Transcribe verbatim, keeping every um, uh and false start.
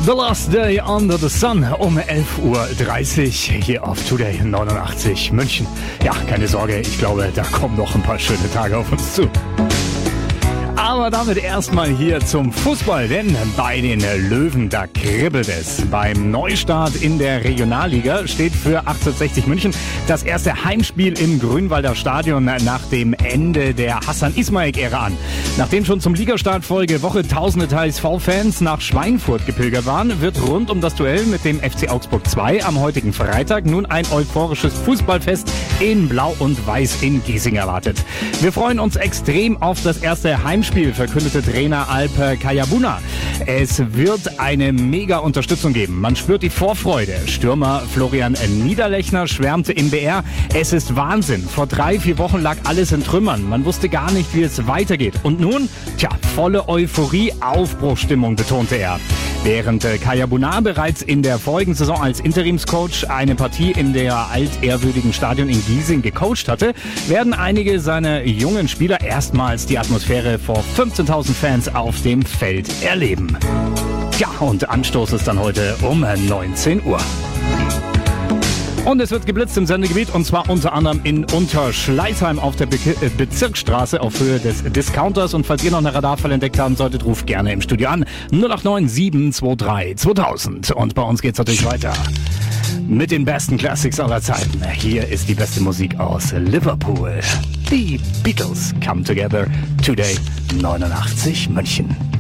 The Last Day Under the Sun um elf Uhr dreißig hier auf Today neunundachtzig München. Ja, keine Sorge, ich glaube, da kommen noch ein paar schöne Tage auf uns zu. Aber damit erstmal hier zum Fußball, denn bei den Löwen, da kribbelt es. Beim Neustart in der Regionalliga steht für achtzehnhundertsechzig München das erste Heimspiel im Grünwalder Stadion nach dem Ende der Hassan-Ismail-Ära an. Nachdem schon zum Ligastart vorige Woche tausende T S V-Fans nach Schweinfurt gepilgert waren, wird rund um das Duell mit dem F C Augsburg zwei am heutigen Freitag nun ein euphorisches Fußballfest in Blau und Weiß in Giesing erwartet. Wir freuen uns extrem auf das erste Heimspiel, verkündete Trainer Alper Kayabuna. Es wird eine mega Unterstützung geben. Man spürt die Vorfreude. Stürmer Florian Niederlechner schwärmte im B R. Es ist Wahnsinn. Vor drei, vier Wochen lag alles in Trümmern. Man wusste gar nicht, wie es weitergeht. Und nun, tja, volle Euphorie, Aufbruchsstimmung, betonte er. Während Kayabuna bereits in der vorigen Saison als Interimscoach eine Partie in der altehrwürdigen Stadion in Giesing gecoacht hatte, werden einige seiner jungen Spieler erstmals die Atmosphäre vor fünfzehntausend Fans auf dem Feld erleben. Ja, und Anstoß ist dann heute um neunzehn Uhr. Und es wird geblitzt im Sendegebiet, und zwar unter anderem in Unterschleißheim auf der Be- äh, Bezirksstraße auf Höhe des Discounters. Und falls ihr noch eine Radarfall entdeckt haben solltet, ruft gerne im Studio an. null acht neun sieben zwei drei zweitausend. Und bei uns geht's natürlich weiter mit den besten Classics aller Zeiten. Hier ist die beste Musik aus Liverpool. Die Beatles come together. Today neunundachtzig München.